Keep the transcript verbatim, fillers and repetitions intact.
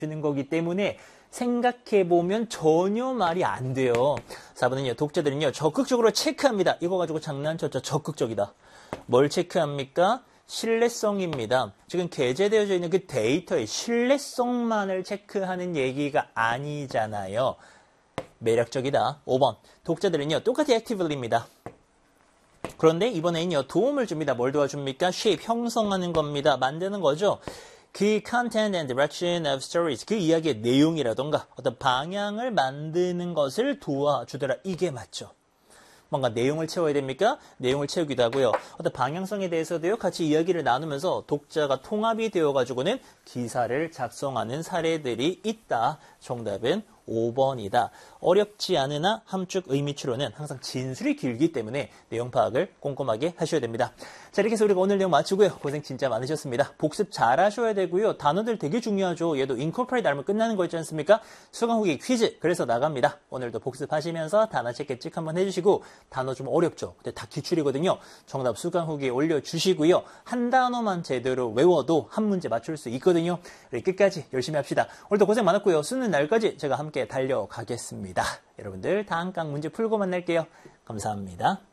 주는 거기 때문에 생각해보면 전혀 말이 안 돼요. 사 번은요. 독자들은요. 적극적으로 체크합니다. 이거 가지고 장난쳤죠. 적극적이다. 뭘 체크합니까? 신뢰성입니다. 지금 게재되어져 있는 그 데이터의 신뢰성만을 체크하는 얘기가 아니잖아요. 매력적이다. 오 번. 독자들은요. 똑같이 actively입니다. 그런데 이번에는요. 도움을 줍니다. 뭘 도와줍니까? shape, 형성하는 겁니다. 만드는 거죠. 그 content and direction of stories, 그 이야기의 내용이라던가 어떤 방향을 만드는 것을 도와주더라. 이게 맞죠. 뭔가 내용을 채워야 됩니까? 내용을 채우기도 하고요. 어떤 방향성에 대해서도요. 같이 이야기를 나누면서 독자가 통합이 되어가지고는 기사를 작성하는 사례들이 있다. 정답은 오 번이다. 어렵지 않으나 함축 의미 추론은 항상 진술이 길기 때문에 내용 파악을 꼼꼼하게 하셔야 됩니다. 자, 이렇게 해서 우리가 오늘 내용 마치고요. 고생 진짜 많으셨습니다. 복습 잘 하셔야 되고요. 단어들 되게 중요하죠. 얘도 incorporate 알면 끝나는 거 있지 않습니까? 수강 후기 퀴즈 그래서 나갑니다. 오늘도 복습하시면서 단어 체크 찍 한번 해주시고 단어 좀 어렵죠. 근데 다 기출이거든요. 정답 수강 후기에 올려주시고요. 한 단어만 제대로 외워도 한 문제 맞출 수 있거든요. 우리 끝까지 열심히 합시다. 오늘도 고생 많았고요. 수능 날까지 제가 함께 달려가겠습니다. 여러분들 다음 강 문제 풀고 만날게요. 감사합니다.